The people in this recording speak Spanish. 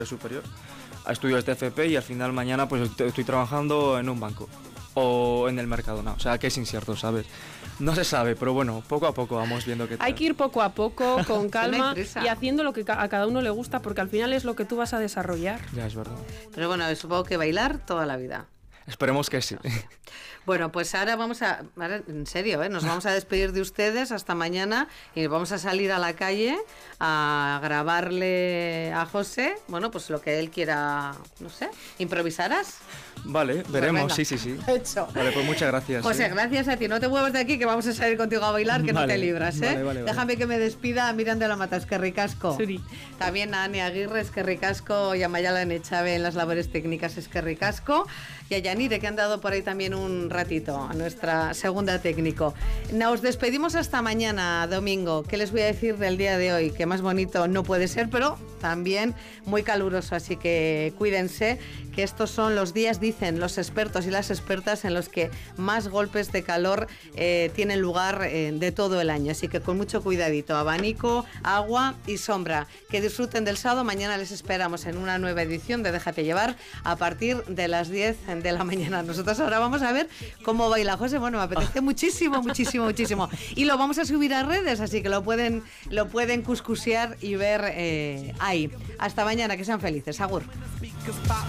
superior a estudios de FP y al final mañana pues estoy trabajando en un banco o en el Mercadona, o sea que es incierto, ¿sabes? No se sabe, pero bueno, poco a poco vamos viendo qué tal. Hay que ir poco a poco, con calma prisa. y haciendo lo que a cada uno le gusta, porque al final es lo que tú vas a desarrollar. Ya, es verdad. Pero bueno, supongo que bailar toda la vida. Esperemos que sí. Bueno, pues ahora en serio, nos vamos a despedir de ustedes hasta mañana y vamos a salir a la calle a grabarle a José, bueno, pues lo que él quiera, no sé, ¿improvisarás? Vale, veremos, venga. sí. Hecho. Vale, pues muchas gracias. José, gracias a ti. No te muevas de aquí, que vamos a salir contigo a bailar, que Vale, no te libras, ¿eh? vale. Déjame que me despida a Miriam de la Mata, es que ricasco. Suri. También a Ane Aguirre, es que ricasco, y a Mayala Nechave en las labores técnicas, es que ricasco, y a Yanire, que han dado por ahí también un ratito, a nuestra segunda técnico. Nos despedimos hasta mañana, domingo. ¿Qué les voy a decir del día de hoy? Que más bonito no puede ser, pero también muy caluroso, así que cuídense, que estos son los días, dicen los expertos y las expertas, en los que más golpes de calor tienen lugar de todo el año, así que con mucho cuidadito, abanico, agua y sombra. Que disfruten del sábado. Mañana les esperamos en una nueva edición de Déjate Llevar a partir de las 10 de la mañana. Nosotros ahora vamos a ver cómo baila José. Bueno, me apetece muchísimo y lo vamos a subir a redes, así que lo pueden cuscusear y ver ahí. Hasta mañana, que sean felices. Agur.